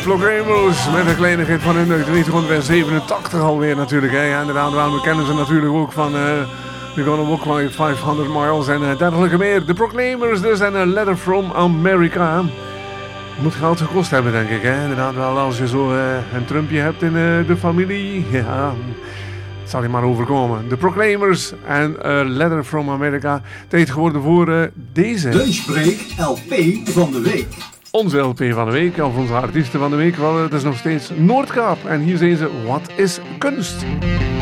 Proclaimers met een kleinigheid van hun 1987 alweer natuurlijk. Hè. Ja, inderdaad, we kennen ze natuurlijk ook van We're Gonna Walk Like 500 Miles en dergelijke meer. De Proclaimers dus en A Letter From America. Moet geld gekost hebben, denk ik. Hè. Inderdaad wel, als je zo een Trumpje hebt in de familie. Ja, het zal je maar overkomen. De Proclaimers en A Letter From America. Tijd geworden voor deze Lunchbreak LP van de week. Onze LP van de week, of onze artiesten van de week, wel, het is nog steeds Noordkaap. En hier zijn ze, wat is kunst?